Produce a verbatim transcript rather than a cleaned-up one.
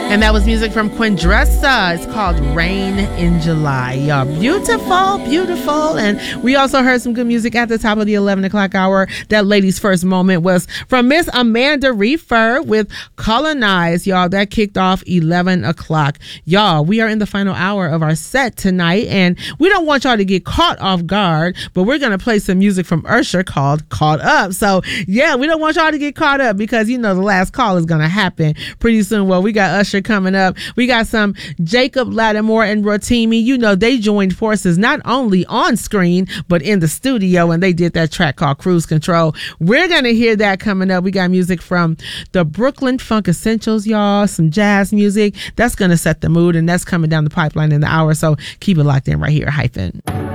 And that was music from Quindressa. It's called Rain in July. Y'all, beautiful, beautiful. And we also heard some good music at the top of the eleven o'clock hour. That lady's first moment was from Miss Amanda Reefer with Colonize. Y'all, that kicked off eleven o'clock. Y'all, we are in the final hour of our set tonight, and we don't want y'all to get caught off guard, but we're going to play some music from Usher called Caught Up. So, yeah, we don't want y'all to get caught up because, you know, the last call is going to happen pretty soon. Well, we got Usher coming up. We got some Jacob Lattimore and Rotimi. You know, they joined forces not only on screen, but in the studio, and they did that track called Cruise Control. We're going to hear that coming up. We got music from the Brooklyn Funk Essentials, y'all, some jazz music. That's going to set the mood, and that's coming down the pipeline in the hour. So keep it locked in right here, Hyphen.